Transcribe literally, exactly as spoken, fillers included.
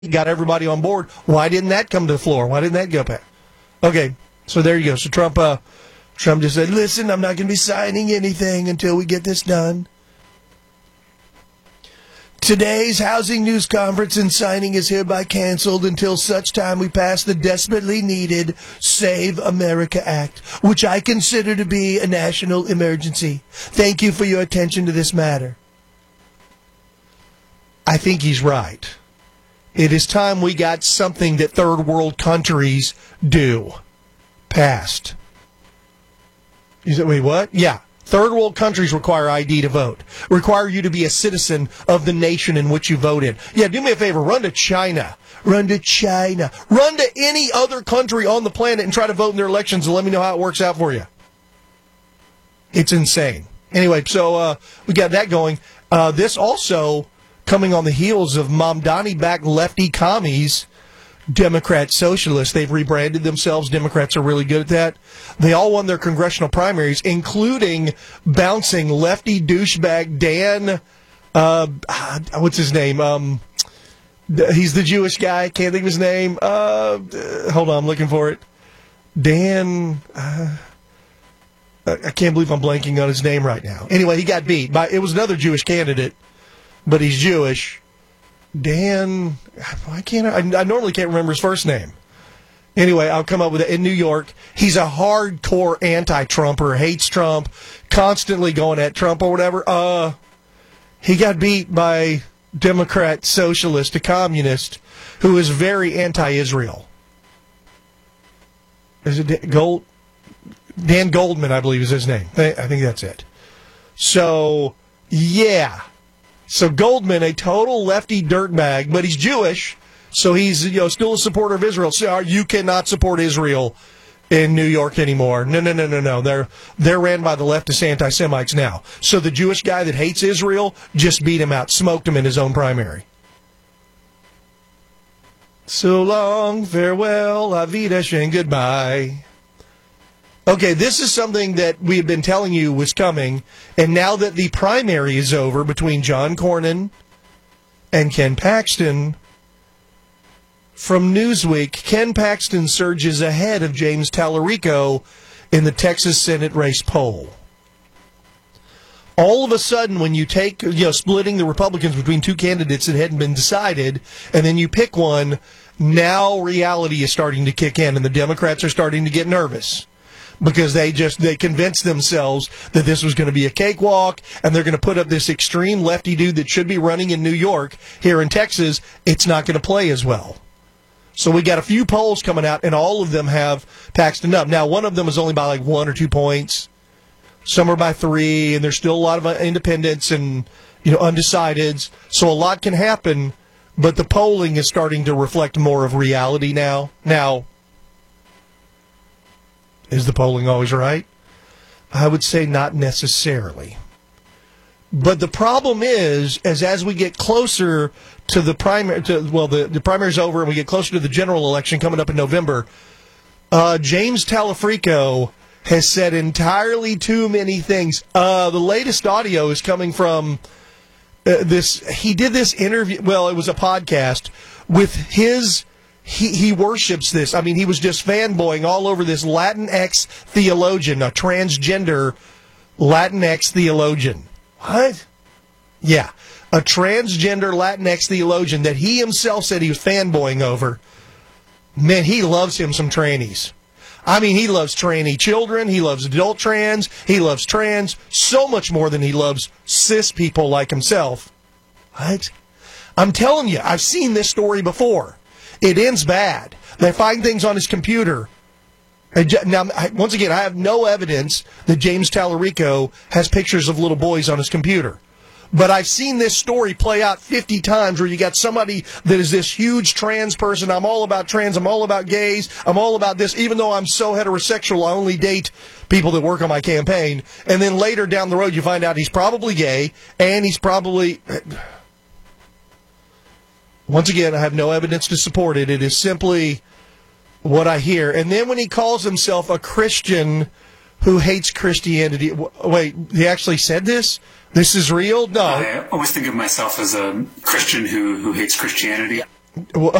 got everybody on board. Why didn't that come to the floor? Why didn't that go past? Okay, so there you go. So Trump, uh, Trump just said, listen, I'm not going to be signing anything until we get this done. Today's housing news conference and signing is hereby canceled until such time we pass the desperately needed Save America Act, which I consider to be a national emergency. Thank you for your attention to this matter. I think he's right. It is time we got something that third world countries do. Passed. You said, wait, what? Yeah. Third world countries require I D to vote. Require you to be a citizen of the nation in which you vote in. Yeah, do me a favor. Run to China. Run to China. Run to any other country on the planet and try to vote in their elections and let me know how it works out for you. It's insane. Anyway, so uh, we got that going. Uh, this also coming on the heels of Mamdani-backed lefty commies, Democrat socialists. They've rebranded themselves. Democrats are really good at that. They all won their congressional primaries, including bouncing lefty douchebag Dan, uh, what's his name? Um, he's the Jewish guy. Can't think of his name. Uh, hold on, I'm looking for it. Dan, uh, I can't believe I'm blanking on his name right now. Anyway, he got beat by, it was another Jewish candidate, but he's Jewish. Dan, I can't. I, I normally can't remember his first name. Anyway, I'll come up with it. In New York, he's a hardcore anti-Trumper, hates Trump, constantly going at Trump or whatever. Uh, he got beat by Democrat socialist, a communist, who is very anti-Israel. Is it Gold? Dan Goldman, I believe, is his name. I, I think that's it. So, yeah. So Goldman, a total lefty dirtbag, but he's Jewish, so he's you know still a supporter of Israel. So you cannot support Israel in New York anymore. No, no, no, no, no. They're they're ran by the leftist anti-Semites now. So the Jewish guy that hates Israel just beat him out, smoked him in his own primary. So long, farewell, Avidash, and goodbye. Okay, this is something that we have been telling you was coming, and now that the primary is over between John Cornyn and Ken Paxton, from Newsweek, Ken Paxton surges ahead of James Tallarico in the Texas Senate race poll. All of a sudden, when you take, you know, splitting the Republicans between two candidates that hadn't been decided, and then you pick one, now reality is starting to kick in, and the Democrats are starting to get nervous. Because they just, they convinced themselves that this was going to be a cakewalk, and they're going to put up this extreme lefty dude that should be running in New York. Here in Texas, it's not going to play as well. So we got a few polls coming out, and all of them have Paxton up. Now, one of them is only by like one or two points. Some are by three, and there's still a lot of independents and, you know, undecideds. So a lot can happen, but the polling is starting to reflect more of reality now. Now, is the polling always right? I would say not necessarily. But the problem is, as as we get closer to the primary, to, well, the, the primary's over and we get closer to the general election coming up in November, uh, James Tallarico has said entirely too many things. Uh, the latest audio is coming from uh, this, he did this interview, well, it was a podcast with his... He he worships this. I mean, he was just fanboying all over this Latinx theologian, a transgender Latinx theologian. What? Yeah. A transgender Latinx theologian that he himself said he was fanboying over. Man, he loves him some trannies. I mean, he loves tranny children. He loves adult trans. He loves trans so much more than he loves cis people like himself. What? I'm telling you, I've seen this story before. It ends bad. They find things on his computer. Now, once again, I have no evidence that James Tallarico has pictures of little boys on his computer. But I've seen this story play out fifty times where you got somebody that is this huge trans person. I'm all about trans. I'm all about gays. I'm all about this. Even though I'm so heterosexual, I only date people that work on my campaign. And then later down the road, you find out he's probably gay and he's probably... Once again, I have no evidence to support it. It is simply what I hear. And then when he calls himself a Christian who hates Christianity, wait, he actually said this? This is real? No. I always think of myself as a Christian who, who hates Christianity. Well,